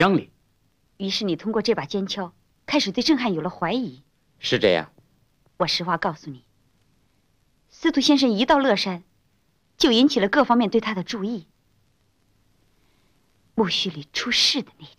乡里。 于是你通过这把尖锹，开始对郑汉有了怀疑。 是这样。 我实话告诉你，司徒先生一到乐山，就引起了各方面对他的注意。墓穴里出事的那天。